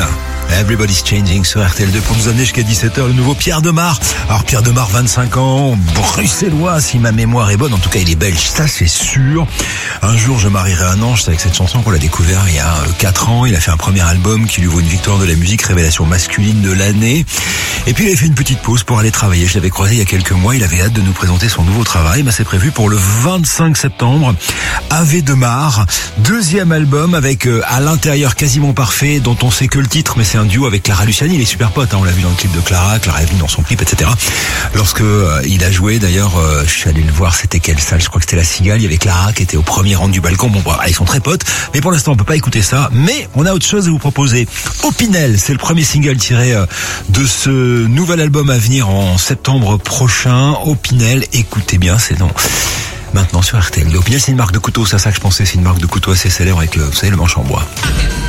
Everybody's Changing sur RTL2 pour nous amener jusqu'à 17h, le nouveau Pierre Demar. Alors Pierre Demar, 25 ans, bruxellois si ma mémoire est bonne, en tout cas il est belge, ça c'est sûr. Un jour je marierai un ange, c'est avec cette chanson qu'on l'a découvert il y a 4 ans. Il a fait un premier album qui lui vaut une victoire de la musique, révélation masculine de l'année. Et puis il a fait une petite pause pour aller travailler. Je l'avais croisé il y a quelques mois, il avait hâte de nous présenter son nouveau travail. C'est prévu pour le 25 septembre. Ave Demar, deuxième album avec à l'intérieur quasiment parfait, dont on sait que le titre, mais c'est un duo avec Clara Luciani, il est super pote, on l'a vu dans le clip de Clara est venue dans son clip, etc. Lorsque il a joué, d'ailleurs, je suis allé le voir, c'était quelle salle? Je crois que c'était la Cigale, il y avait Clara qui était au premier rang du balcon. Bon, voilà, ils sont très potes, mais pour l'instant on peut pas écouter ça, mais on a autre chose à vous proposer. Opinel, c'est le premier single tiré de ce nouvel album à venir en septembre prochain. Opinel, écoutez bien, c'est non. Maintenant sur RTL. Opinel, c'est une marque de couteau, c'est ça que je pensais, c'est une marque de couteau assez célèbre avec le manche en bois.